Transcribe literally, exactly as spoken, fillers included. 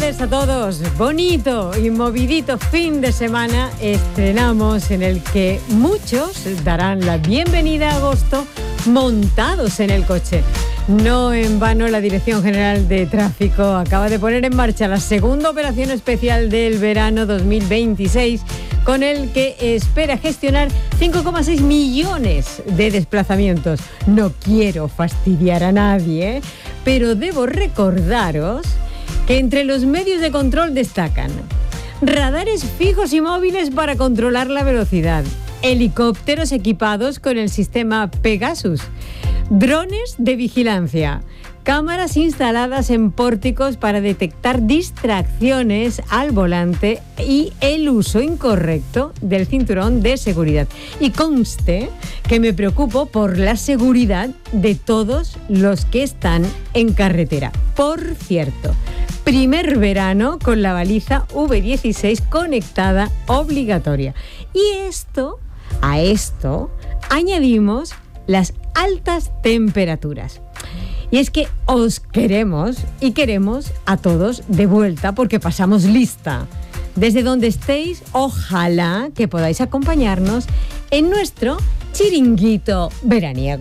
tardes a todos. Bonito y movidito fin de semana estrenamos en el que muchos darán la bienvenida a agosto montados en el coche. No en vano, la Dirección General de Tráfico acaba de poner en marcha la segunda operación especial del verano dos mil veintiséis, con el que espera gestionar cinco coma seis millones de desplazamientos. No quiero fastidiar a nadie, pero debo recordaros que entre los medios de control destacan radares fijos y móviles para controlar la velocidad, helicópteros equipados con el sistema Pegasus, drones de vigilancia, cámaras instaladas en pórticos para detectar distracciones al volante y el uso incorrecto del cinturón de seguridad. Y conste que me preocupo por la seguridad de todos los que están en carretera. Por cierto, primer verano con la baliza V dieciséis conectada obligatoria. Y esto, a esto, añadimos las altas temperaturas. Y es que os queremos y queremos a todos de vuelta porque pasamos lista. Desde donde estéis, ojalá que podáis acompañarnos en nuestro chiringuito veraniego.